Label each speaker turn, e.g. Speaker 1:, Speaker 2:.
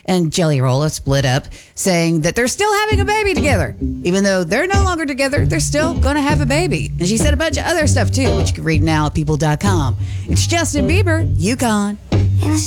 Speaker 1: and Jelly Roll have split up, saying that they're still having a baby together. Even though they're no longer together, they're still going to have a baby. And she said a bunch of other stuff too, which you can read now at people.com. It's Justin Bieber, Yukon.
Speaker 2: It was